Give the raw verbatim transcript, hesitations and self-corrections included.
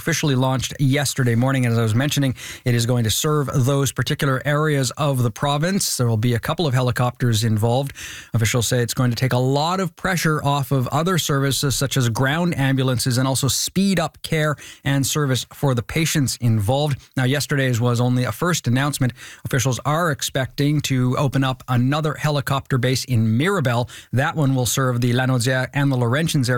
officially launched yesterday morning. As I was mentioning, it is going to serve those particular areas of the province. There will be a couple of helicopters involved. Officials say it's going to take a lot of pressure off of other services such as ground ambulances and also speed up care and service for the patients involved. Now, yesterday's was only a first announcement. Officials are expecting to open up another helicopter base in Mirabel. That one will serve the Lanaudière and the Laurentians area